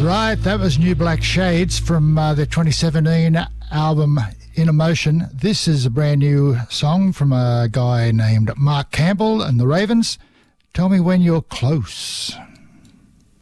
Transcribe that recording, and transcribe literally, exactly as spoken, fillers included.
Right, that was New Black Shades from uh, their twenty seventeen album In Emotion. This is a brand new song from a guy named Mark Campbell and the Ravens. Tell Me When You're Close.